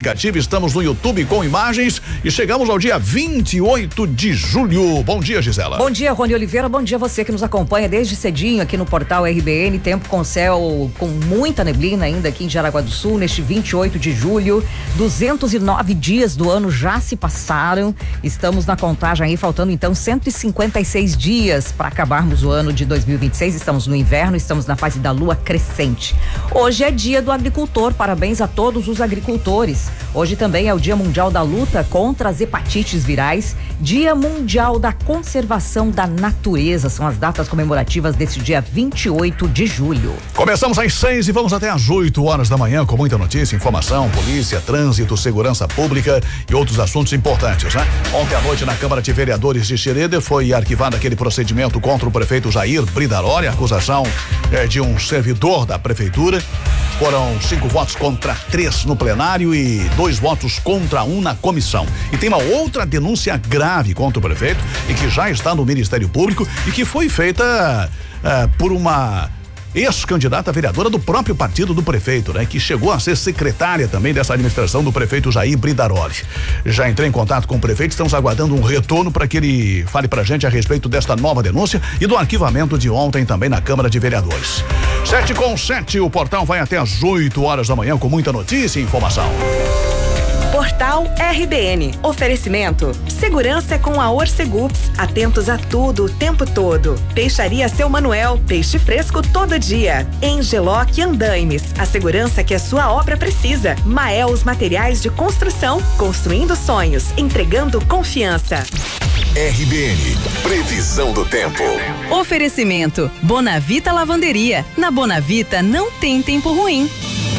aplicativo, estamos no YouTube com imagens e chegamos ao dia 28 de julho. Bom dia, Gisela. Bom dia, Rony Oliveira. Bom dia você que nos acompanha desde cedinho aqui no portal RBN. Tempo com céu com muita neblina ainda aqui em Jaraguá do Sul, neste 28 de julho. 209 dias do ano já se passaram. Estamos na contagem aí, faltando então 156 dias para acabarmos o ano de 2026. Estamos no inverno, estamos na fase da lua crescente. Hoje é dia do agricultor. Parabéns a todos os agricultores. Hoje também é o Dia Mundial da Luta contra as hepatites virais, Dia Mundial da Conservação da Natureza. São as datas comemorativas desse dia 28 de julho. Começamos às 6 e vamos até às 8 horas da manhã com muita notícia, informação, polícia, trânsito, segurança pública e outros assuntos importantes, né? Ontem à noite na Câmara de Vereadores de Xereder foi arquivado aquele procedimento contra o prefeito Jair Bridaroli, acusação de um servidor da prefeitura. Foram 5 votos contra 3 no plenário e 2 votos contra 1 na comissão. E tem uma outra denúncia grave contra o prefeito e que já está no Ministério Público e que foi feita por uma ex-candidata vereadora do próprio partido do prefeito, né? Que chegou a ser secretária também dessa administração do prefeito Jair Bridaroli. Já entrei em contato com o prefeito, estamos aguardando um retorno para que ele fale pra gente a respeito desta nova denúncia e do arquivamento de ontem também na Câmara de Vereadores. 7:07, o portal vai até às 8 horas da manhã com muita notícia e informação. Portal RBN. Oferecimento. Segurança é com a Orcegups. Atentos a tudo o tempo todo. Peixaria Seu Manuel. Peixe fresco todo dia. Engeloc Andaimes. A segurança que a sua obra precisa. Maels Materiais de Construção. Construindo sonhos. Entregando confiança. RBN. Previsão do tempo. Oferecimento. Bonavita Lavanderia. Na Bonavita não tem tempo ruim.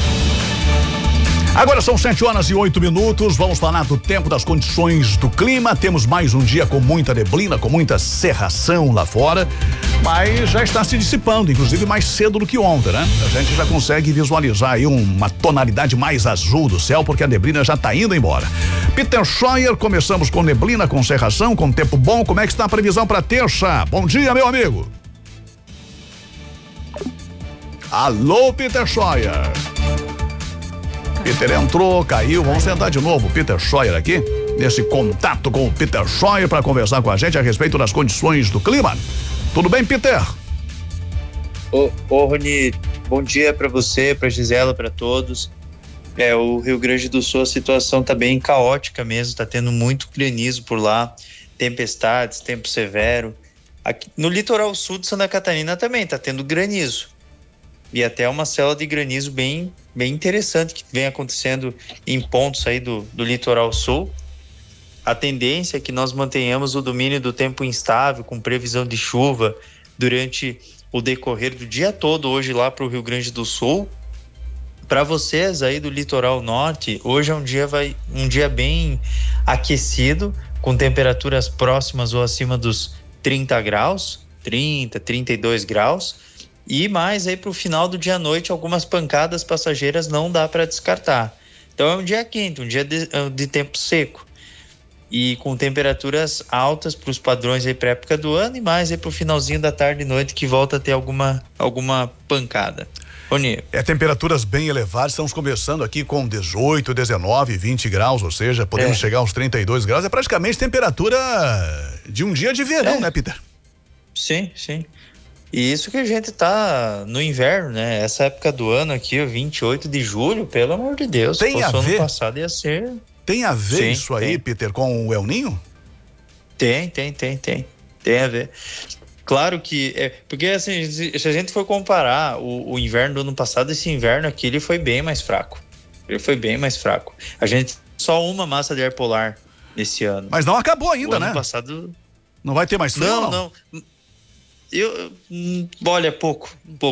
Agora são 7 horas e 8 minutos. Vamos falar do tempo, das condições do clima. Temos mais um dia com muita neblina, com muita cerração lá fora, mas já está se dissipando, inclusive mais cedo do que ontem, né? A gente já consegue visualizar aí uma tonalidade mais azul do céu, porque a neblina já está indo embora. Peter Scheuer, começamos com neblina, com cerração, com tempo bom. Como é que está a previsão para terça? Bom dia, meu amigo. Alô, Peter Scheuer. Peter entrou, caiu, vamos tentar de novo o Peter Scheuer aqui, nesse contato com o Peter Scheuer para conversar com a gente a respeito das condições do clima. Tudo bem, Peter? Ô Rony, bom dia para você, para Gisela, para todos. O Rio Grande do Sul, a situação tá bem caótica mesmo, tá tendo muito granizo por lá, tempestades, tempo severo. Aqui, no litoral sul de Santa Catarina também tá tendo granizo. E até uma célula de granizo bem interessante que vem acontecendo em pontos aí do litoral sul. A tendência é que nós mantenhamos o domínio do tempo instável, com previsão de chuva durante o decorrer do dia todo hoje lá para o Rio Grande do Sul. Para vocês aí do litoral norte, hoje é um dia bem aquecido, com temperaturas próximas ou acima dos 30 graus, 30, 32 graus. E mais aí para o final do dia à noite, algumas pancadas passageiras não dá para descartar. Então é um dia quente, um dia de tempo seco. E com temperaturas altas para os padrões aí para época do ano e mais aí para o finalzinho da tarde e noite que volta a ter alguma pancada. Rony. Temperaturas bem elevadas, estamos começando aqui com 18, 19, 20 graus, ou seja, podemos chegar aos 32 graus. É praticamente temperatura de um dia de verão, né, Peter? Sim, sim. E isso que a gente tá no inverno, né? Essa época do ano aqui, o 28 de julho, pelo amor de Deus. Tem a ver? Ano passado ia ser... Tem a ver Sim, isso aí, Peter, com o El Ninho? Tem a ver. Claro que... porque assim, se a gente for comparar o inverno do ano passado, esse inverno aqui, ele foi bem mais fraco. A gente só uma massa de ar polar esse ano. Mas não acabou ainda, né? Ano passado... Não vai ter mais frio, não. Olha, pouco.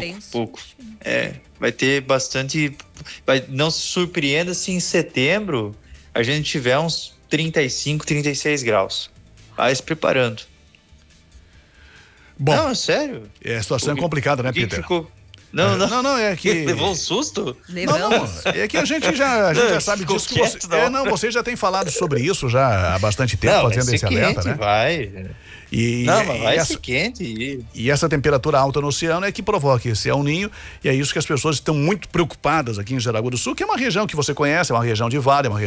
Vai ter bastante. Não se surpreenda se em setembro a gente tiver uns 35, 36 graus. Vai se preparando. Bom, não, é sério. A situação é complicada, né, Peter? Não, é que... Levou um susto? Não, é que a gente já sabe disso. Que você, você já tem falado sobre isso já há bastante tempo, fazendo esse alerta, né? Vai. Mas vai ser quente. E essa temperatura alta no oceano é que provoca esse El Ninho, e é isso que as pessoas estão muito preocupadas aqui em Jaraguá do Sul, que é uma região que você conhece, é uma região de vale, é uma